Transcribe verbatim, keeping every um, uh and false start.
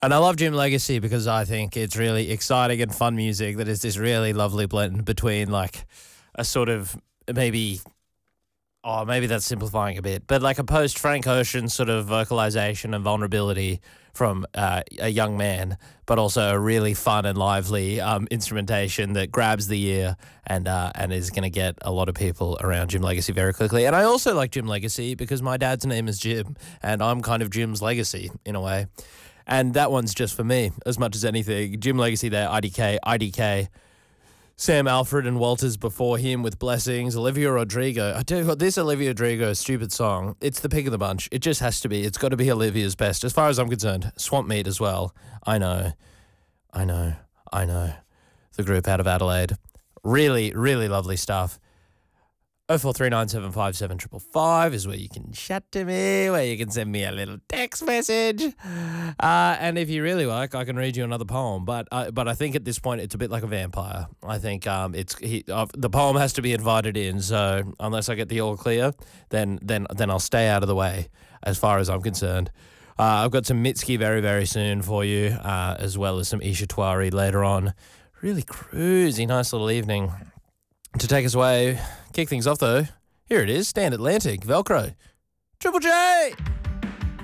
And I love Jim Legacy because I think it's really exciting and fun music that is this really lovely blend between like a sort of maybe, oh, maybe that's simplifying a bit, but like a post Frank Ocean sort of vocalization and vulnerability from uh, a young man, but also a really fun and lively um, instrumentation that grabs the ear and uh, and is going to get a lot of people around Jim Legacy very quickly. And I also like Jim Legacy because my dad's name is Jim and I'm kind of Jim's legacy in a way. And that one's just for me as much as anything. Jim Legacy there, I D K, I D K. Sam Alfred and Walters before him with Blessings. Olivia Rodrigo. I tell you what, this Olivia Rodrigo stupid song, it's the pick of the bunch. It just has to be. It's got to be Olivia's best. As far as I'm concerned, Swamp Meat as well. I know. I know. I know. The group out of Adelaide. Really, really lovely stuff. oh four three nine seven five seven five five is where you can chat to me, where you can send me a little text message. Uh, and if you really like, I can read you another poem. But uh, but I think at this point it's a bit like a vampire. I think um it's he, uh, the poem has to be invited in. So unless I get the all clear, then then then I'll stay out of the way as far as I'm concerned. Uh, I've got some Mitski very, very soon for you, uh, as well as some Isha Twari later on. Really cruisy, nice little evening. To take us away, kick things off though, here it is, Stand Atlantic, Velcro, Triple J!